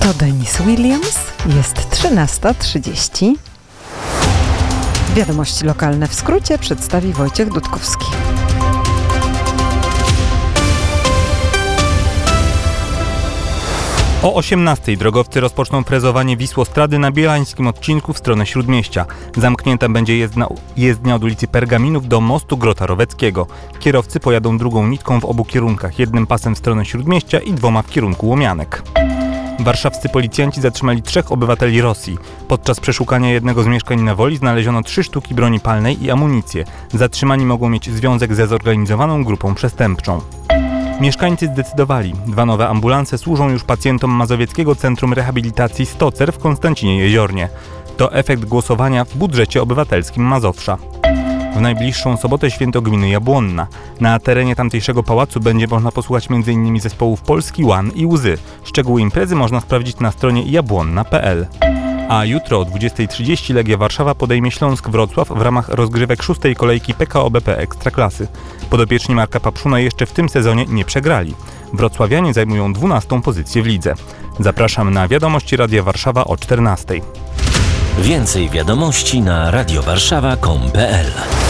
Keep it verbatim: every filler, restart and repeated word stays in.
To Denis Williams, jest trzynasta trzydzieści. Wiadomości lokalne w skrócie przedstawi Wojciech Dudkowski. O osiemnastej drogowcy rozpoczną frezowanie Wisłostrady na bielańskim odcinku w stronę Śródmieścia. Zamknięta będzie jezdna, jezdnia od ulicy Pergaminów do mostu Grota Roweckiego. Kierowcy pojadą drugą nitką w obu kierunkach, jednym pasem w stronę Śródmieścia i dwoma w kierunku Łomianek. Warszawscy policjanci zatrzymali trzech obywateli Rosji. Podczas przeszukania jednego z mieszkań na Woli znaleziono trzy sztuki broni palnej i amunicję. Zatrzymani mogą mieć związek ze zorganizowaną grupą przestępczą. Mieszkańcy zdecydowali. Dwa nowe ambulanse służą już pacjentom Mazowieckiego Centrum Rehabilitacji Stocer w Konstancinie Jeziornie. To efekt głosowania w budżecie obywatelskim Mazowsza. W najbliższą sobotę święto gminy Jabłonna. Na terenie tamtejszego pałacu będzie można posłuchać m in innymi zespołów Polski Łan i Łzy. Szczegóły imprezy można sprawdzić na stronie jabłonna kropka p l. A jutro o dwudziestej trzydzieści Legia Warszawa podejmie Śląsk Wrocław w ramach rozgrywek szóstej kolejki P K O B P Ekstraklasy. Podopieczni Marka Papszuna jeszcze w tym sezonie nie przegrali. Wrocławianie zajmują dwunastą pozycję w lidze. Zapraszam na wiadomości Radia Warszawa o czternastej. Więcej wiadomości na radiowarszawa kropka com kropka p l.